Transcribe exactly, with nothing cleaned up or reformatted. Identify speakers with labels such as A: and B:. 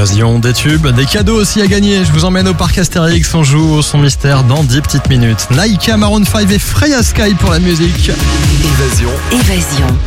A: Évasion, des tubes, des cadeaux aussi à gagner. Je vous emmène au parc Astérix. On joue au son mystère dans dix petites minutes. Naika, Maroon cinq et Freya Sky pour la musique.
B: Évasion.
C: Évasion.